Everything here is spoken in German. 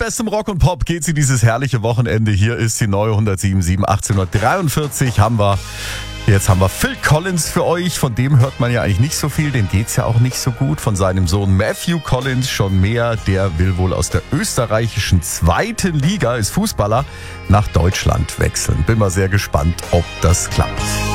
bestem Rock und Pop geht's in dieses herrliche Wochenende. Hier ist die neue 107.7, 1843 haben wir. Jetzt haben wir Phil Collins für euch. Von dem hört man ja eigentlich nicht so viel. Dem geht's ja auch nicht so gut. Von seinem Sohn Matthew Collins schon mehr. Der will wohl aus der österreichischen 2. Liga, ist Fußballer, nach Deutschland wechseln. Bin mal sehr gespannt, ob das klappt.